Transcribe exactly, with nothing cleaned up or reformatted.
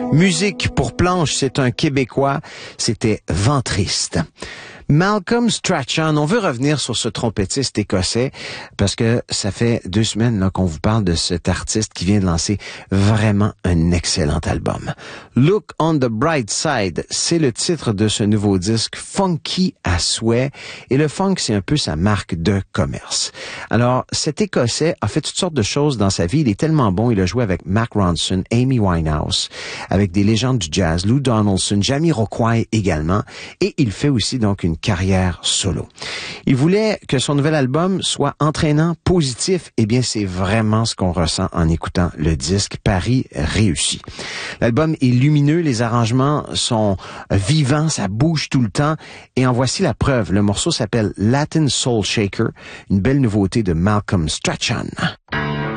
Musique pour planche, c'est un Québécois, c'était Vent triste. Malcolm Strachan, on veut revenir sur ce trompettiste écossais parce que ça fait deux semaines là, qu'on vous parle de cet artiste qui vient de lancer vraiment un excellent album. Look on the Bright Side, c'est le titre de ce nouveau disque funky à souhait et le funk, c'est un peu sa marque de commerce. Alors, cet écossais a fait toutes sortes de choses dans sa vie, il est tellement bon, il a joué avec Mark Ronson, Amy Winehouse, avec des légendes du jazz, Lou Donaldson, Jamiroquai également, et il fait aussi donc une carrière solo. Il voulait que son nouvel album soit entraînant, positif. Eh bien, c'est vraiment ce qu'on ressent en écoutant le disque Paris réussi. L'album est lumineux, les arrangements sont vivants, ça bouge tout le temps. Et en voici la preuve. Le morceau s'appelle Latin Soul Shaker, une belle nouveauté de Malcolm Strachan.